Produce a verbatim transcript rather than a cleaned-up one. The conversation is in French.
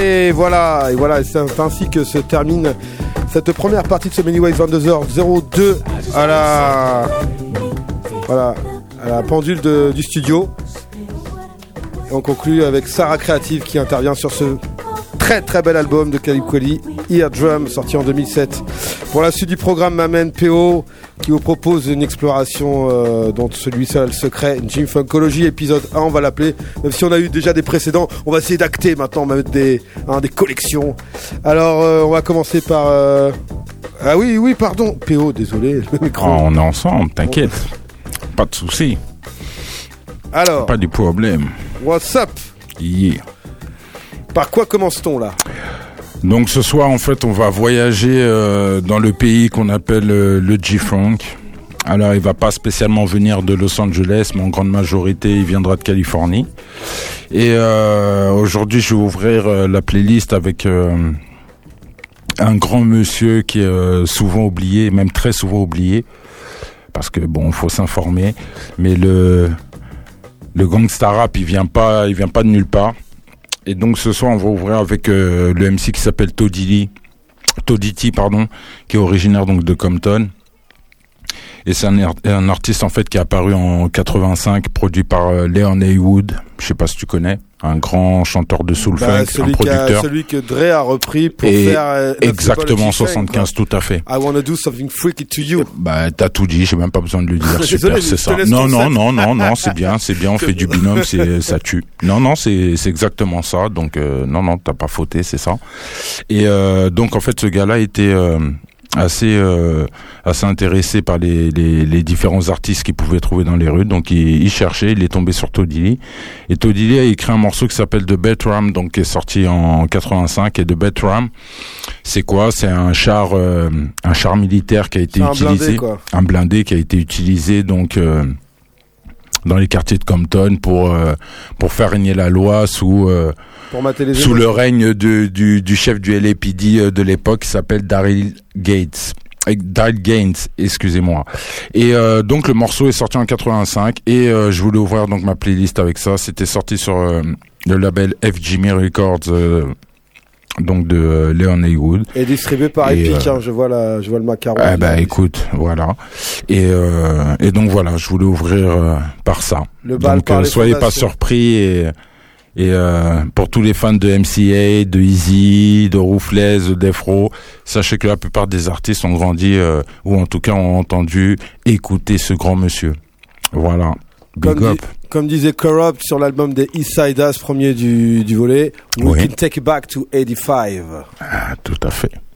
Et voilà, et voilà, c'est ainsi que se termine cette première partie de ce Many Ways, vingt-deux heures deux à la, voilà, à la pendule de, du studio. Et on conclut avec Sarah Creative qui intervient sur ce très très bel album de Talib Kweli, Eardrum, sorti en deux mille sept. Pour la suite du programme, m'amène P O qui vous propose une exploration euh, dont celui-ci a le secret, une Gym Funkology épisode un, on va l'appeler, même si on a eu déjà des précédents, on va essayer d'acter maintenant, on va mettre des, hein, des collections. Alors euh, on va commencer par... Euh... Ah oui, oui, pardon, P O, désolé, le micro. Oh, on est ensemble, t'inquiète, pas de soucis. Alors, pas de problème. What's up? Yeah. Par quoi commence-t-on là? Donc ce soir en fait on va voyager euh, dans le pays qu'on appelle euh, le G-Funk. Alors il va pas spécialement venir de Los Angeles, mais en grande majorité il viendra de Californie. Et euh, aujourd'hui je vais ouvrir euh, la playlist avec euh, un grand monsieur qui est euh, souvent oublié, même très souvent oublié, parce que bon faut s'informer. Mais le le gangsta rap il vient pas, il vient pas de nulle part. Et donc ce soir on va ouvrir avec euh, le M C qui s'appelle Todili, Toditi pardon, qui est originaire donc de Compton. Et c'est un, un artiste en fait qui est apparu en quatre-vingt-cinq, produit par euh, Leon Haywood. Je sais pas si tu connais, un grand chanteur de soul bah, funk, un producteur. A, celui que Dre a repris pour et faire euh, exactement soixante-quinze, tout à fait. I wanna do something freaky to you. Bah t'as tout dit, j'ai même pas besoin de le dire. Super, c'est ça. Non non non non non, c'est bien, c'est bien. On fait du binôme, c'est ça tue. Non non, c'est c'est exactement ça. Donc euh, non non, t'as pas fauté, c'est ça. Et euh, donc en fait ce gars-là était euh, assez euh, assez intéressé par les, les les différents artistes qu'il pouvait trouver dans les rues, donc il, il cherchait, il est tombé sur Todili, et Todili a écrit un morceau qui s'appelle The Bedram, donc qui est sorti en quatre-vingt-cinq. Et The Bedram, c'est quoi? C'est un char euh, un char militaire qui a été c'est utilisé, un blindé, quoi. un blindé qui a été utilisé donc euh, dans les quartiers de Compton pour euh, pour faire régner la loi sous euh, sous le règne de, du, du chef du L A P D de l'époque qui s'appelle Daryl Gates. Daryl Gaines, excusez-moi. Et euh, donc le morceau est sorti en quatre-vingt-cinq et euh, je voulais ouvrir donc ma playlist avec ça. C'était sorti sur euh, le label F G M Records, euh, donc de euh, Leon Haywood. Et distribué par et Epic, euh, hein, je vois la, je vois le macaron. Eh ben écoute, voilà. Et euh, et donc voilà, je voulais ouvrir euh, par ça. Le bal donc par euh, les soyez pas surpris et Et euh, pour tous les fans de M C A, de Easy, de Ruthless, de Death Row, sachez que la plupart des artistes ont grandi, euh, ou en tout cas ont entendu écouter ce grand monsieur. Voilà. Big comme, up. Di- comme disait Corrupt sur l'album des Eastside Us, premier du, du volet, We Oui. can take it back to eighty-five. Ah, tout à fait.